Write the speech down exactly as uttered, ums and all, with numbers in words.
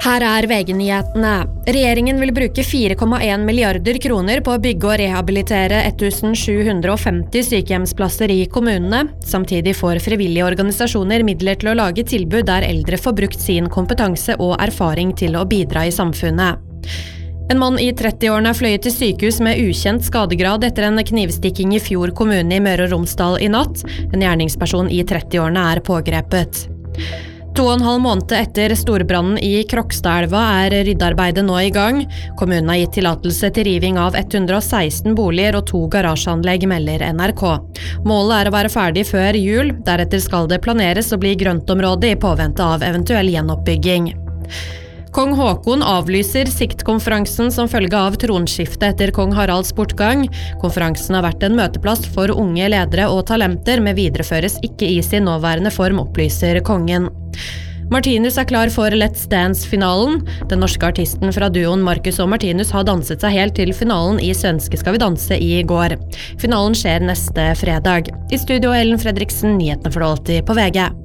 Her er V G-nyhetene. Regjeringen vil bruke fire komma en milliarder kroner på å bygge og rehabilitere ett tusen sju hundre femti sykehjemsplasser i kommunene. Samtidig får frivillige organisasjoner midler til å lage tilbud der eldre får brukt sin kompetanse og erfaring til å bidra i samfunnet. En mann i trettiårene er fløyet til sykehus med ukjent skadegrad etter en knivstikking i Fjord kommune i Møre og Romsdal i natt. En gjerningsperson i trettiårene er pågrepet. To og en halv måned etter storbrannen i Krokstadelva er ryddearbeidet nå i gang. Kommunen har gitt tillatelse til riving av ett hundre og seksten boliger og to garasjeanlegg, melder N R K. Målet er å være ferdig før jul, deretter skal det planeres å bli grøntområde i påvente av eventuell gjenoppbygging. Kong Haakon avlyser siktkonferansen som følge av tronskiftet etter kong Haralds bortgang. Konferansen har vært en møteplass for unge ledere og talenter, men videreføres ikke i sin nåværende form, opplyser kongen. Martinus er klar for Let's Dance-finalen. Den norske artisten fra duoen Marcus og Martinus har danset seg helt til finalen i Svenske Skal vi danse i går. Finalen skjer neste fredag. I studio Ellen Fredriksen, nyhetene for alltid på V G.